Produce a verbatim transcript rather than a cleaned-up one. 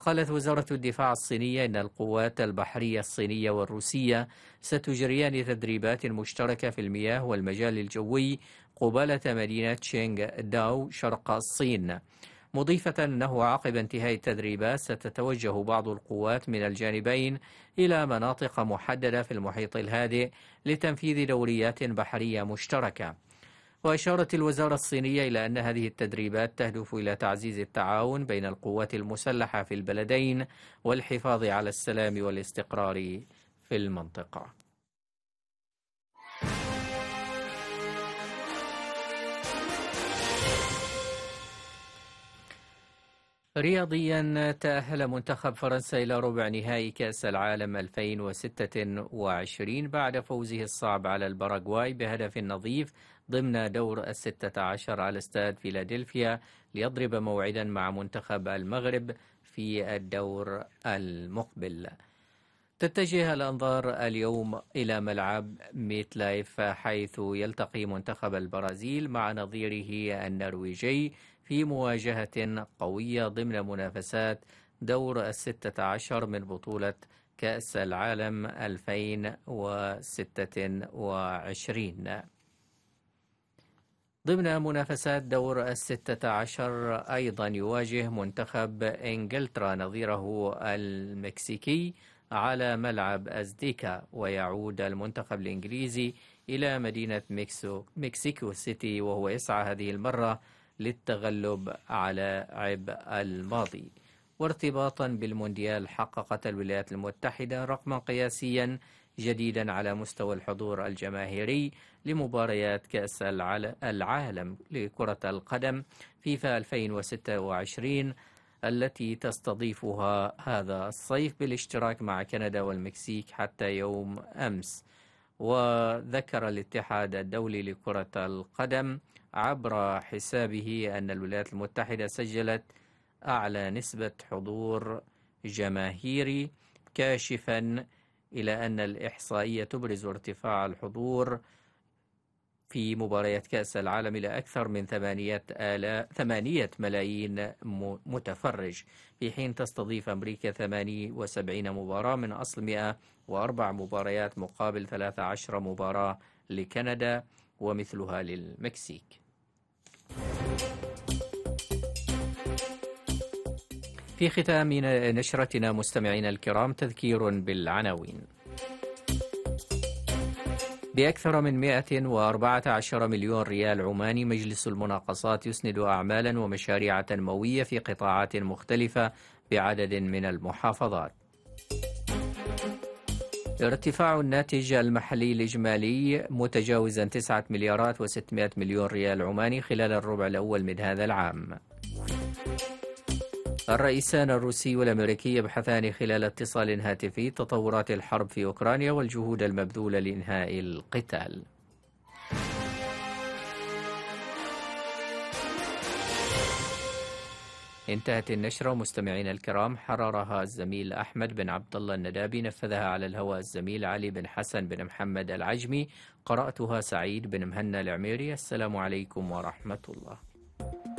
قالت وزارة الدفاع الصينية إن القوات البحرية الصينية والروسية ستجريان تدريبات مشتركة في المياه والمجال الجوي قبالة مدينة تشينغ داو شرق الصين، مضيفة أنه عقب انتهاء التدريبات ستتوجه بعض القوات من الجانبين إلى مناطق محددة في المحيط الهادئ لتنفيذ دوريات بحرية مشتركة. وأشارت الوزارة الصينية إلى أن هذه التدريبات تهدف إلى تعزيز التعاون بين القوات المسلحة في البلدين والحفاظ على السلام والاستقرار في المنطقة. رياضيا، تأهل منتخب فرنسا إلى ربع نهائي كأس العالم ألفين وستة وعشرين بعد فوزه الصعب على الباراغواي بهدف نظيف ضمن دور الستة عشر على استاد فيلادلفيا، ليضرب موعدا مع منتخب المغرب في الدور المقبل. تتجه الأنظار اليوم إلى ملعب ميت لايف، حيث يلتقي منتخب البرازيل مع نظيره النرويجي في مواجهة قوية ضمن منافسات دور الستة عشر من بطولة كأس العالم ألفين وستة وعشرين. ضمن منافسات دور الستة عشر أيضا يواجه منتخب إنجلترا نظيره المكسيكي على ملعب أزديكا، ويعود المنتخب الإنجليزي إلى مدينة مكسو مكسيكو سيتي وهو يسعى هذه المرة للتغلب على عبء الماضي. وارتباطا بالمونديال، حققت الولايات المتحدة رقما قياسيا جديدا على مستوى الحضور الجماهيري لمباريات كأس العالم لكرة القدم فيفا ألفين وستة وعشرين التي تستضيفها هذا الصيف بالاشتراك مع كندا والمكسيك حتى يوم أمس. وذكر الاتحاد الدولي لكرة القدم عبر حسابه أن الولايات المتحدة سجلت أعلى نسبة حضور جماهيري، كاشفا إلى أن الإحصائية تبرز ارتفاع الحضور في مباريات كأس العالم إلى أكثر من ثمانية, ثمانية ملايين متفرج، في حين تستضيف أمريكا ثمانية وسبعين مباراة من أصل مئة وأربع مباريات مقابل ثلاث عشرة مباراة لكندا ومثلها للمكسيك. في ختام نشرتنا مستمعينا الكرام تذكير بالعناوين. بأكثر من مئة وأربعة عشر مليون ريال عماني، مجلس المناقصات يسند أعمالا ومشاريع تنموية في قطاعات مختلفة بعدد من المحافظات. ارتفاع الناتج المحلي الإجمالي متجاوزا تسعة مليارات وستمائة مليون ريال عماني خلال الربع الأول من هذا العام. الرئيسان الروسي والأمريكي يبحثان خلال اتصال هاتفي تطورات الحرب في أوكرانيا والجهود المبذولة لإنهاء القتال. انتهت النشرة مستمعينا الكرام، حررها الزميل أحمد بن عبد الله الندابي، نفذها على الهواء الزميل علي بن حسن بن محمد العجمي، قرأتها سعيد بن مهنا العميري. السلام عليكم ورحمة الله.